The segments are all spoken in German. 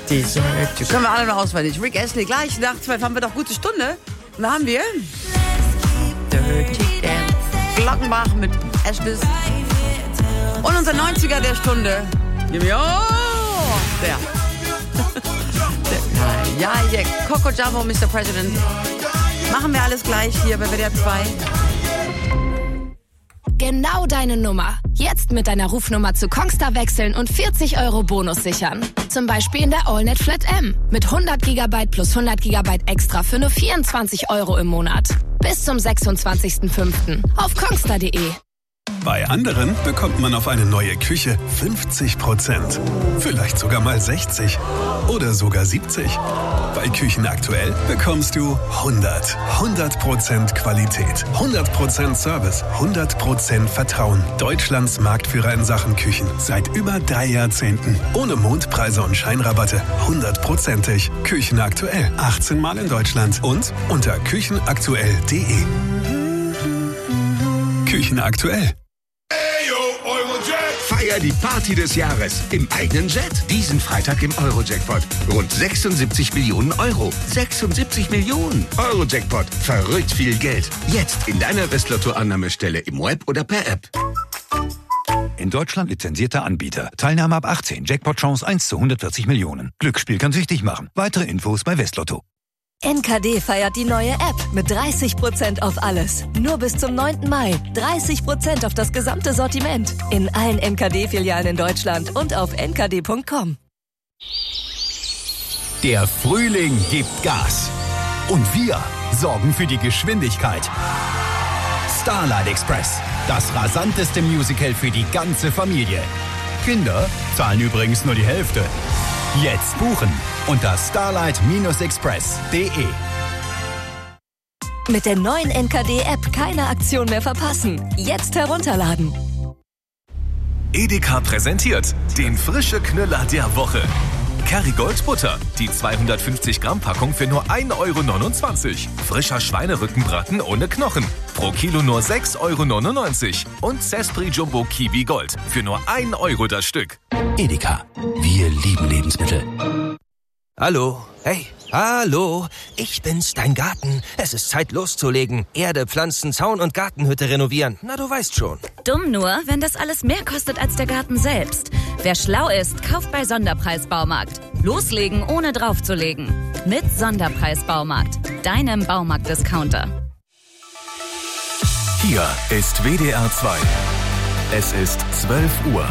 Desert. Können wir alle noch auswendig. Rick Astley, gleich nach 12 haben wir doch gute Stunde. Und da haben wir Dirty Dance. Glockenbach mit Ashes. Und unser 90er der Stunde. Der. Ja, Coco Jumbo, Mr. President. Machen wir alles gleich hier bei WDR 2. Genau deine Nummer. Jetzt mit deiner Rufnummer zu Kongstar wechseln und 40 € Bonus sichern. Zum Beispiel in der AllNet Flat M. Mit 100 GB plus 100 GB extra für nur 24 € im Monat. Bis zum 26.05. auf kongstar.de. Bei anderen bekommt man auf eine neue Küche 50%. Vielleicht sogar mal 60. Oder sogar 70. Bei Küchen aktuell bekommst du 100% Qualität, 100% Service, 100% Vertrauen. Deutschlands Marktführer in Sachen Küchen. Seit über 3 Jahrzehnten. Ohne Mondpreise und Scheinrabatte. 100%ig. Küchen aktuell. 18 Mal in Deutschland. Und unter küchenaktuell.de. Küchen aktuell. Feier die Party des Jahres im eigenen Jet. Diesen Freitag im Euro-Jackpot. Rund 76 Millionen Euro. 76 Millionen. Euro-Jackpot. Verrückt viel Geld. Jetzt in deiner Westlotto-Annahmestelle im Web oder per App. In Deutschland lizenzierter Anbieter. Teilnahme ab 18. Jackpot-Chance 1 zu 140 Millionen. Glücksspiel kann süchtig machen. Weitere Infos bei Westlotto. NKD feiert die neue App mit 30% auf alles. Nur bis zum 9. Mai. 30% auf das gesamte Sortiment. In allen NKD-Filialen in Deutschland und auf nkd.com. Der Frühling gibt Gas. Und wir sorgen für die Geschwindigkeit. Starlight Express. Das rasanteste Musical für die ganze Familie. Kinder zahlen übrigens nur die Hälfte. Jetzt buchen unter starlight-express.de. Mit der neuen NKD-App keine Aktion mehr verpassen. Jetzt herunterladen. Edeka präsentiert den frische Knüller der Woche. Kerrygold Butter, die 250 Gramm Packung für nur 1,29 €. Frischer Schweinerückenbraten ohne Knochen, pro Kilo nur 6,99 €. Und Zespri Jumbo Kiwi Gold für nur 1 € das Stück. Edeka, wir lieben Lebensmittel. Hallo, hey, hallo, ich bin's, dein Garten. Es ist Zeit loszulegen. Erde, Pflanzen, Zaun und Gartenhütte renovieren. Na, du weißt schon. Dumm nur, wenn das alles mehr kostet als der Garten selbst. Wer schlau ist, kauft bei Sonderpreis Baumarkt. Loslegen, ohne draufzulegen. Mit Sonderpreis Baumarkt, deinem Baumarkt-Discounter. Hier ist WDR 2. Es ist 12 Uhr.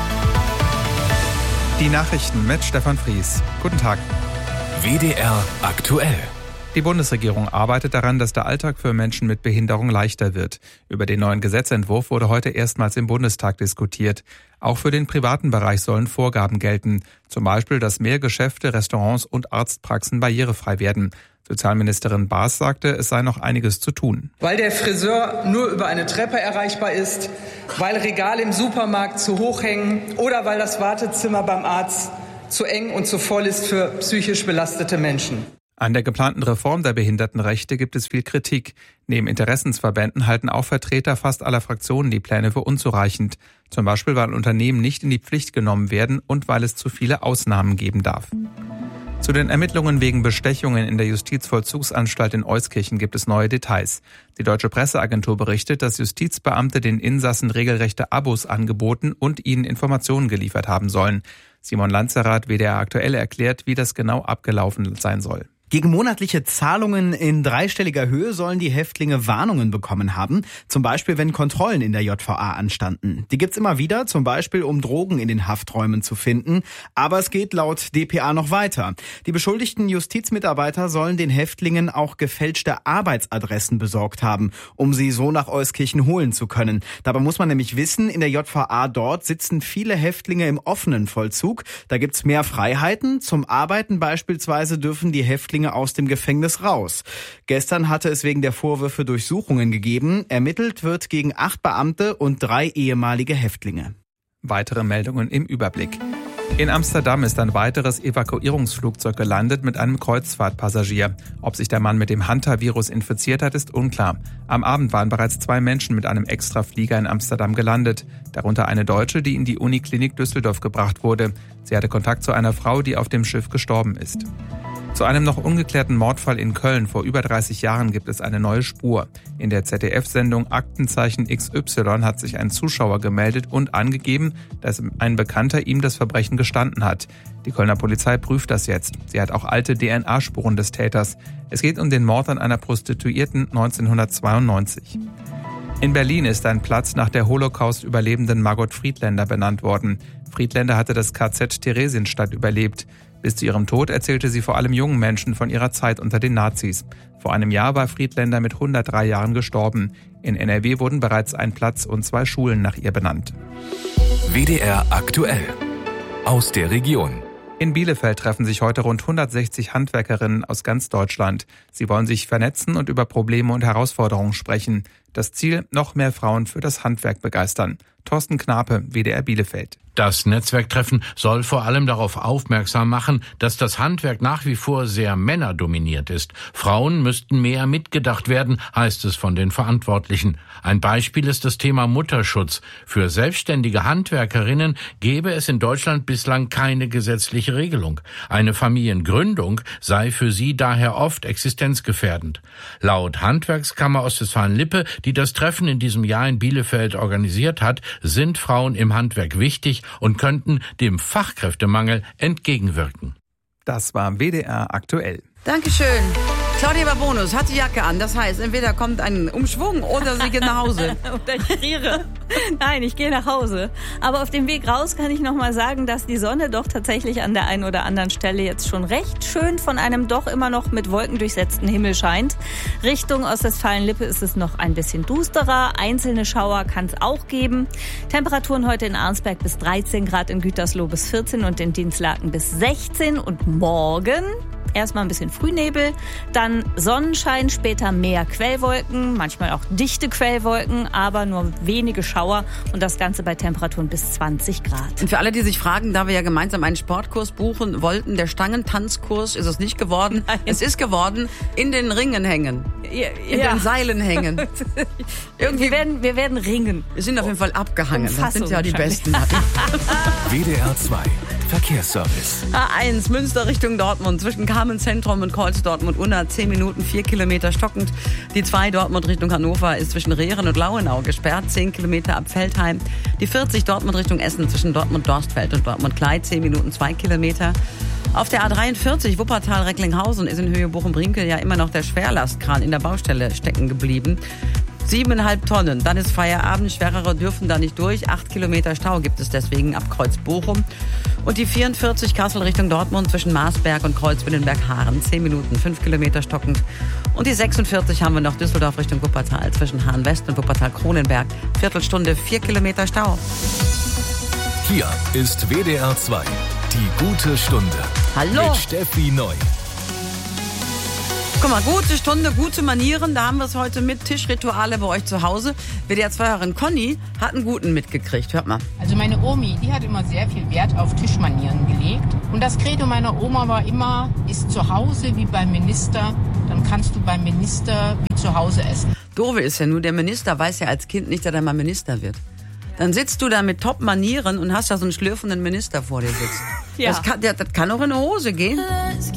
Die Nachrichten mit Stefan Fries. Guten Tag. WDR aktuell. Die Bundesregierung arbeitet daran, dass der Alltag für Menschen mit Behinderung leichter wird. Über den neuen Gesetzentwurf wurde heute erstmals im Bundestag diskutiert. Auch für den privaten Bereich sollen Vorgaben gelten. Zum Beispiel, dass mehr Geschäfte, Restaurants und Arztpraxen barrierefrei werden. Sozialministerin Baas sagte, es sei noch einiges zu tun. Weil der Friseur nur über eine Treppe erreichbar ist, weil Regale im Supermarkt zu hoch hängen oder weil das Wartezimmer beim Arzt zu eng und zu voll ist für psychisch belastete Menschen. An der geplanten Reform der Behindertenrechte gibt es viel Kritik. Neben Interessensverbänden halten auch Vertreter fast aller Fraktionen die Pläne für unzureichend. Zum Beispiel, weil Unternehmen nicht in die Pflicht genommen werden und weil es zu viele Ausnahmen geben darf. Zu den Ermittlungen wegen Bestechungen in der Justizvollzugsanstalt in Euskirchen gibt es neue Details. Die Deutsche Presseagentur berichtet, dass Justizbeamte den Insassen regelrechte Abos angeboten und ihnen Informationen geliefert haben sollen. Simon Lanzerath, WDR aktuell, erklärt, wie das genau abgelaufen sein soll. Gegen monatliche Zahlungen in dreistelliger Höhe sollen die Häftlinge Warnungen bekommen haben, zum Beispiel wenn Kontrollen in der JVA anstanden. Die gibt's immer wieder, zum Beispiel um Drogen in den Hafträumen zu finden. Aber es geht laut dpa noch weiter. Die beschuldigten Justizmitarbeiter sollen den Häftlingen auch gefälschte Arbeitsadressen besorgt haben, um sie so nach Euskirchen holen zu können. Dabei muss man nämlich wissen, in der JVA dort sitzen viele Häftlinge im offenen Vollzug. Da gibt's mehr Freiheiten. Zum Arbeiten beispielsweise dürfen die Häftlinge aus dem Gefängnis raus. Gestern hatte es wegen der Vorwürfe Durchsuchungen gegeben. Ermittelt wird gegen 8 Beamte und 3 ehemalige Häftlinge. Weitere Meldungen im Überblick. In Amsterdam ist ein weiteres Evakuierungsflugzeug gelandet mit einem Kreuzfahrtpassagier. Ob sich der Mann mit dem Hantavirus infiziert hat, ist unklar. Am Abend waren bereits 2 Menschen mit einem Extraflieger in Amsterdam gelandet. Darunter eine Deutsche, die in die Uniklinik Düsseldorf gebracht wurde. Sie hatte Kontakt zu einer Frau, die auf dem Schiff gestorben ist. Zu einem noch ungeklärten Mordfall in Köln vor über 30 Jahren gibt es eine neue Spur. In der ZDF-Sendung Aktenzeichen XY hat sich ein Zuschauer gemeldet und angegeben, dass ein Bekannter ihm das Verbrechen gestanden hat. Die Kölner Polizei prüft das jetzt. Sie hat auch alte DNA-Spuren des Täters. Es geht um den Mord an einer Prostituierten 1992. In Berlin ist ein Platz nach der Holocaust-Überlebenden Margot Friedländer benannt worden. Friedländer hatte das KZ Theresienstadt überlebt. Bis zu ihrem Tod erzählte sie vor allem jungen Menschen von ihrer Zeit unter den Nazis. Vor einem Jahr war Friedländer mit 103 Jahren gestorben. In NRW wurden bereits ein Platz und 2 Schulen nach ihr benannt. WDR aktuell. Aus der Region. In Bielefeld treffen sich heute rund 160 Handwerkerinnen aus ganz Deutschland. Sie wollen sich vernetzen und über Probleme und Herausforderungen sprechen. Das Ziel, noch mehr Frauen für das Handwerk begeistern. Thorsten Knape, WDR Bielefeld. Das Netzwerktreffen soll vor allem darauf aufmerksam machen, dass das Handwerk nach wie vor sehr männerdominiert ist. Frauen müssten mehr mitgedacht werden, heißt es von den Verantwortlichen. Ein Beispiel ist das Thema Mutterschutz. Für selbstständige Handwerkerinnen gäbe es in Deutschland bislang keine gesetzliche Regelung. Eine Familiengründung sei für sie daher oft existenzgefährdend. Laut Handwerkskammer Ostwestfalen-Lippe, die das Treffen in diesem Jahr in Bielefeld organisiert hat, sind Frauen im Handwerk wichtig und könnten dem Fachkräftemangel entgegenwirken. Das war WDR aktuell. Dankeschön. Claudia Barbonus hat die Jacke an. Das heißt, entweder kommt ein Umschwung oder sie geht nach Hause. Oder ich friere. Nein, ich gehe nach Hause. Aber auf dem Weg raus kann ich noch mal sagen, dass die Sonne doch tatsächlich an der einen oder anderen Stelle jetzt schon recht schön von einem doch immer noch mit Wolken durchsetzten Himmel scheint. Richtung Ostwestfalen-Lippe ist es noch ein bisschen dusterer. Einzelne Schauer kann es auch geben. Temperaturen heute in Arnsberg bis 13 Grad, in Gütersloh bis 14 und in Dinslaken bis 16. Und morgen erstmal ein bisschen Frühnebel, dann Sonnenschein, später mehr Quellwolken, manchmal auch dichte Quellwolken, aber nur wenige Schauer und das Ganze bei Temperaturen bis 20 Grad. Und für alle, die sich fragen, da wir ja gemeinsam einen Sportkurs buchen wollten, der Stangentanzkurs ist es nicht geworden. Nein. Es ist geworden, in den Ringen hängen. In den Seilen hängen. Irgendwie wir werden ringen. Wir sind auf jeden Fall abgehangen. Das sind ja die Besten. WDR 2 Verkehrsservice. A1 Münster Richtung Dortmund zwischen Zentrum und Kreuz Dortmund-Unna 10 Minuten, 4 Kilometer stockend. Die 2 Dortmund Richtung Hannover ist zwischen Rehren und Lauenau gesperrt, 10 Kilometer ab Veltheim. Die 40 Dortmund Richtung Essen zwischen Dortmund-Dorstfeld und Dortmund-Klei 10 Minuten, 2 Kilometer. Auf der A43 Wuppertal-Recklinghausen ist in Höhe Bochum-Brinkel ja immer noch der Schwerlastkran in der Baustelle stecken geblieben. 7,5 Tonnen. Dann ist Feierabend. Schwerere dürfen da nicht durch. 8 Kilometer Stau gibt es deswegen ab Kreuz Bochum. Und die 44 Kassel Richtung Dortmund zwischen Marsberg und Kreuz-Willenberg-Haaren. 10 Minuten, 5 Kilometer stockend. Und die 46 haben wir noch Düsseldorf Richtung Wuppertal zwischen Hahn-West und Wuppertal-Kronenberg. Viertelstunde, 4 Kilometer Stau. Hier ist WDR 2. Die gute Stunde. Hallo. Mit Steffi Neu. Guck mal, gute Stunde, gute Manieren, da haben wir es heute mit Tischrituale bei euch zu Hause. WDR-2-Hörerin Conny hat einen guten mitgekriegt, hört mal. Also meine Omi, die hat immer sehr viel Wert auf Tischmanieren gelegt. Und das Credo meiner Oma war immer, ist zu Hause wie beim Minister, dann kannst du beim Minister wie zu Hause essen. Doofe ist ja nur, der Minister weiß ja als Kind nicht, dass er mal Minister wird. Dann sitzt du da mit Top-Manieren und hast da so einen schlürfenden Minister vor dir sitzen. Ja. Das kann auch in die Hose gehen.